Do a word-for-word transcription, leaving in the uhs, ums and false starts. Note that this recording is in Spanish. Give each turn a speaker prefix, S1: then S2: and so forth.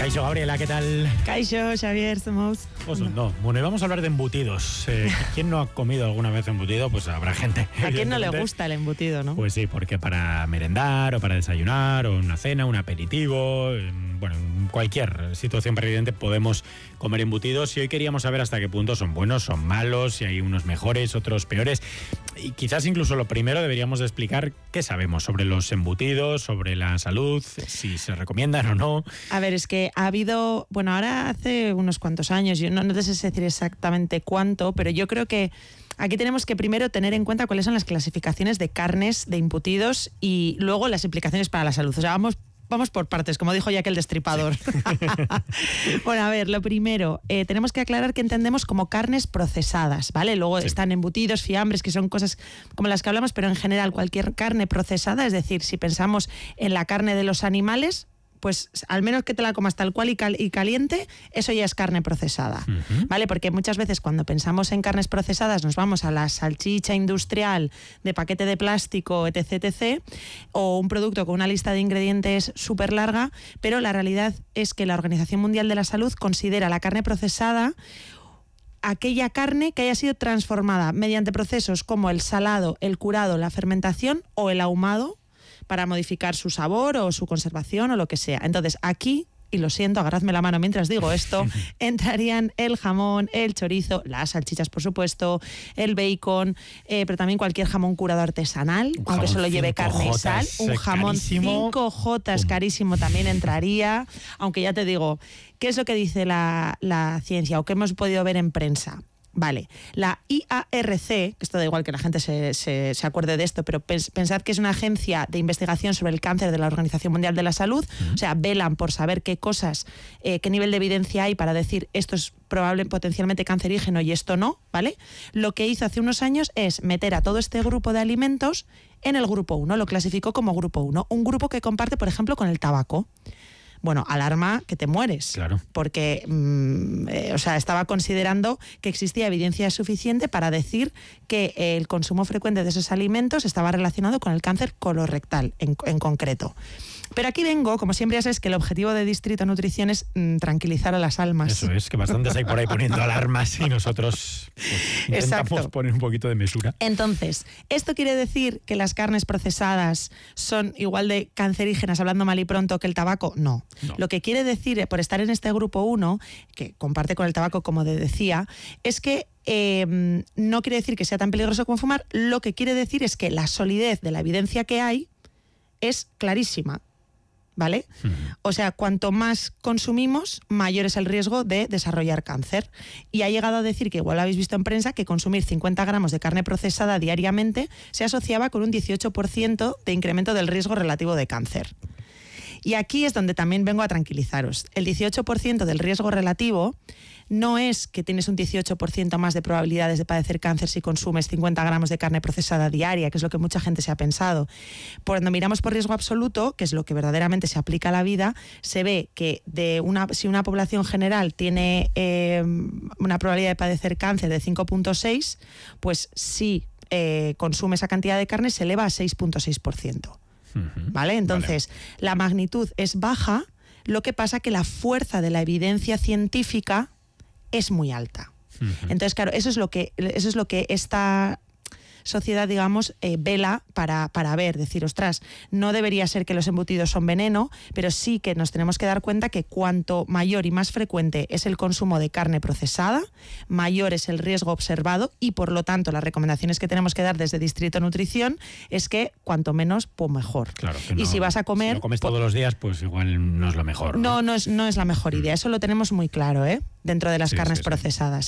S1: Kaixo, Gabriela, ¿qué tal?
S2: Kaixo, Xavier, somos...
S1: No, bueno, y vamos a hablar de embutidos. Eh, ¿Quién no ha comido alguna vez embutido? Pues habrá gente.
S2: ¿A quién no le gusta el embutido, no?
S1: Pues sí, porque para merendar o para desayunar o una cena, un aperitivo, bueno, en cualquier situación previdente podemos comer embutidos, y hoy queríamos saber hasta qué punto son buenos, son malos, si hay unos mejores, otros peores. Y quizás incluso lo primero deberíamos de explicar qué sabemos sobre los embutidos, sobre la salud, si se recomiendan o no.
S2: A ver, es que ha habido, bueno, ahora hace unos cuantos años, yo no, no te sé decir exactamente cuánto, pero yo creo que aquí tenemos que primero tener en cuenta cuáles son las clasificaciones de carnes, de embutidos, y luego las implicaciones para la salud. O sea, vamos... Vamos por partes, como dijo Jack el Destripador. Sí. Bueno, a ver, lo primero, eh, tenemos que aclarar que entendemos como carnes procesadas, ¿vale? Luego sí. Están embutidos, fiambres, que son cosas como las que hablamos, pero en general cualquier carne procesada, es decir, si pensamos en la carne de los animales, pues al menos que te la comas tal cual y, cal y caliente, eso ya es carne procesada, uh-huh. ¿Vale? Porque muchas veces cuando pensamos en carnes procesadas nos vamos a la salchicha industrial de paquete de plástico, etc, etc, o un producto con una lista de ingredientes súper larga, pero la realidad es que la Organización Mundial de la Salud considera la carne procesada aquella carne que haya sido transformada mediante procesos como el salado, el curado, la fermentación o el ahumado, para modificar su sabor o su conservación o lo que sea. Entonces, aquí, y lo siento, agarradme la mano mientras digo esto, entrarían el jamón, el chorizo, las salchichas, por supuesto, el bacon, eh, pero también cualquier jamón curado artesanal, un aunque solo lleve carne y sal. Un jamón cinco jotas carísimo también entraría, aunque ya te digo, ¿qué es lo que dice la, la ciencia o qué hemos podido ver en prensa? Vale, la I A R C, que esto da igual que la gente se, se, se acuerde de esto, pero pens, pensad que es una agencia de investigación sobre el cáncer de la Organización Mundial de la Salud, uh-huh. O sea, velan por saber qué cosas, eh, qué nivel de evidencia hay para decir esto es probable, potencialmente cancerígeno y esto no, ¿vale? Lo que hizo hace unos años es meter a todo este grupo de alimentos en el grupo uno, lo clasificó como grupo uno, un grupo que comparte, por ejemplo, con el tabaco. Bueno, alarma que te mueres,
S1: claro.
S2: Porque mmm, eh, o sea, estaba considerando que existía evidencia suficiente para decir que el consumo frecuente de esos alimentos estaba relacionado con el cáncer colorectal en, en concreto. Pero aquí vengo, como siempre ya sabes que el objetivo de Distrito Nutrición es mmm, tranquilizar a las almas.
S1: Eso es, que bastantes hay por ahí poniendo alarmas y nosotros pues, intentamos Exacto. poner un poquito de mesura.
S2: Entonces, ¿esto quiere decir que las carnes procesadas son igual de cancerígenas, hablando mal y pronto, que el tabaco? No. No. Lo que quiere decir, por estar en este grupo uno, que comparte con el tabaco, como te decía, es que eh, no quiere decir que sea tan peligroso como fumar. Lo que quiere decir es que la solidez de la evidencia que hay es clarísima, ¿vale? Uh-huh. O sea, cuanto más consumimos, mayor es el riesgo de desarrollar cáncer. Y ha llegado a decir, que igual lo habéis visto en prensa, que consumir cincuenta gramos de carne procesada diariamente se asociaba con un dieciocho por ciento de incremento del riesgo relativo de cáncer. Y aquí es donde también vengo a tranquilizaros. El dieciocho por ciento del riesgo relativo no es que tienes un dieciocho por ciento más de probabilidades de padecer cáncer si consumes cincuenta gramos de carne procesada diaria, que es lo que mucha gente se ha pensado. Cuando miramos por riesgo absoluto, que es lo que verdaderamente se aplica a la vida, se ve que de una, si una población general tiene eh, una probabilidad de padecer cáncer de cinco punto seis, pues si eh, consume esa cantidad de carne se eleva a seis punto seis por ciento. ¿Vale? Entonces, vale. La magnitud es baja, lo que pasa que la fuerza de la evidencia científica es muy alta. Uh-huh. Entonces, claro, eso es lo que, eso es lo que esta sociedad, digamos, eh, vela para, para ver, decir, ostras, no debería ser que los embutidos son veneno, pero sí que nos tenemos que dar cuenta que cuanto mayor y más frecuente es el consumo de carne procesada, mayor es el riesgo observado y, por lo tanto, las recomendaciones que tenemos que dar desde Distrito Nutrición es que cuanto menos, pues mejor.
S1: Claro, que no,
S2: y si vas a comer...
S1: Si lo comes todos los días, pues igual no es lo mejor.
S2: No, no, no, es, no es la mejor idea. Eso lo tenemos muy claro, ¿eh? Dentro de las sí, carnes sí, sí. procesadas.